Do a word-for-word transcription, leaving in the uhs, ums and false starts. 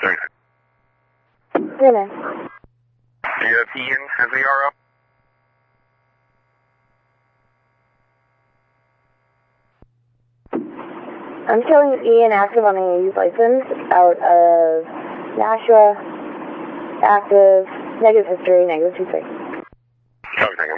Thanks. Hey, man. Do you have Ian as the R O? I'm showing Ian active on the use license out of Nashua, active, negative history, negative two three. Copy, thank you.